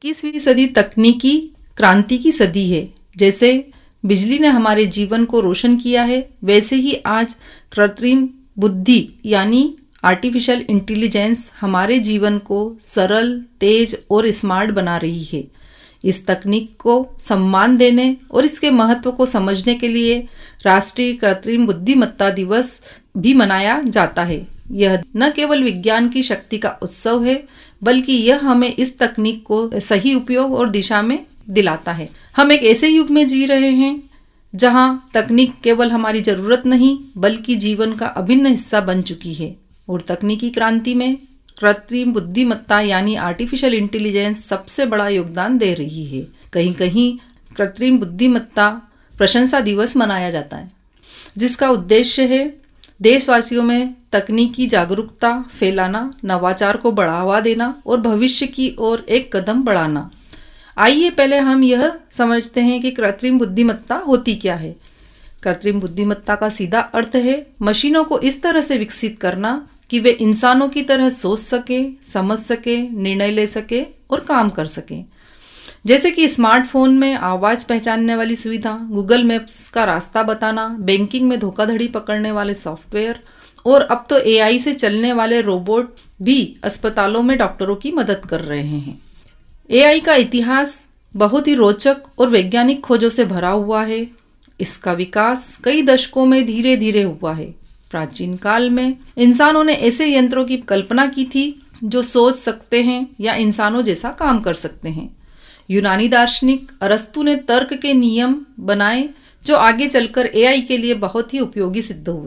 21वीं सदी तकनीकी क्रांति की सदी है। जैसे बिजली ने हमारे जीवन को रोशन किया है, वैसे ही आज कृत्रिम बुद्धि यानी आर्टिफिशियल इंटेलिजेंस हमारे जीवन को सरल, तेज और स्मार्ट बना रही है। इस तकनीक को सम्मान देने और इसके महत्व को समझने के लिए राष्ट्रीय कृत्रिम बुद्धिमत्ता दिवस भी मनाया जाता है। यह न केवल विज्ञान की शक्ति का उत्सव है, बल्कि यह हमें इस तकनीक को सही उपयोग और दिशा में दिलाता है। हम एक ऐसे युग में जी रहे हैं जहां तकनीक केवल हमारी जरूरत नहीं, बल्कि जीवन का अभिन्न हिस्सा बन चुकी है। और तकनीकी क्रांति में कृत्रिम बुद्धिमत्ता यानी आर्टिफिशियल इंटेलिजेंस सबसे बड़ा योगदान दे रही है। कहीं कहीं कृत्रिम बुद्धिमत्ता प्रशंसा दिवस मनाया जाता है, जिसका उद्देश्य है देशवासियों में तकनीकी जागरूकता फैलाना, नवाचार को बढ़ावा देना और भविष्य की ओर एक कदम बढ़ाना। आइए पहले हम यह समझते हैं कि कृत्रिम बुद्धिमत्ता होती क्या है। कृत्रिम बुद्धिमत्ता का सीधा अर्थ है मशीनों को इस तरह से विकसित करना कि वे इंसानों की तरह सोच सके, समझ सके, निर्णय ले सके और काम कर सके। जैसे कि स्मार्टफोन में आवाज पहचानने वाली सुविधा, गूगल मैप्स का रास्ता बताना, बैंकिंग में धोखाधड़ी पकड़ने वाले सॉफ्टवेयर और अब तो एआई से चलने वाले रोबोट भी अस्पतालों में डॉक्टरों की मदद कर रहे हैं। एआई का इतिहास बहुत ही रोचक और वैज्ञानिक खोजों से भरा हुआ है। इसका विकास कई दशकों में धीरे धीरे हुआ है। प्राचीन काल में इंसानों ने ऐसे यंत्रों की कल्पना की थी जो सोच सकते हैं या इंसानों जैसा काम कर सकते हैं। यूनानी दार्शनिक अरस्तु ने तर्क के नियम बनाए जो आगे चलकर एआई के लिए बहुत ही उपयोगी सिद्ध हुए।